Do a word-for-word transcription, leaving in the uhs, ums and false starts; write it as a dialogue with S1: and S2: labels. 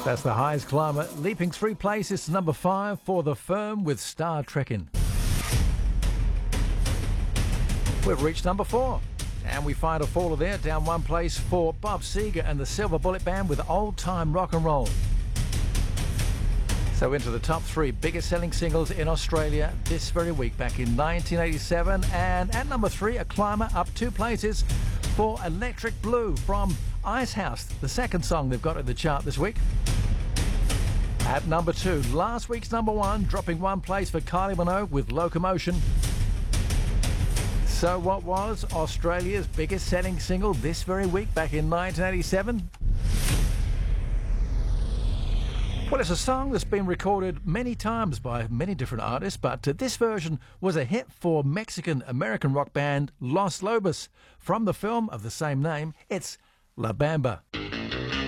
S1: That's the highest climber, leaping three places to number five for The Firm with Star Trekkin'. We've reached number four, and we find a faller there, down one place for Bob Seger and the Silver Bullet Band with Old Time Rock and Roll. So into the top three biggest selling singles in Australia this very week back in nineteen eighty-seven. And at number three, a climber up two places for Electric Blue from Icehouse, the second song they've got in the chart this week. At number two, last week's number one, dropping one place for Kylie Minogue with Locomotion. So what was Australia's biggest selling single this very week back in nineteen eighty-seven? Well, it's a song that's been recorded many times by many different artists, but uh, this version was a hit for Mexican-American rock band Los Lobos. From the film of the same name, it's La Bamba.